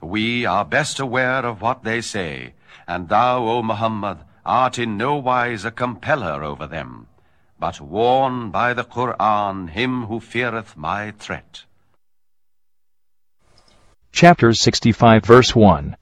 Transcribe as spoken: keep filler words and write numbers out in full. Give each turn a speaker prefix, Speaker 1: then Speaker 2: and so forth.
Speaker 1: We are best aware of what they say, and thou, O Muhammad, art in no wise a compeller over them, but warn by the Qur'an him who feareth my threat.
Speaker 2: Chapter sixty-five, verse one.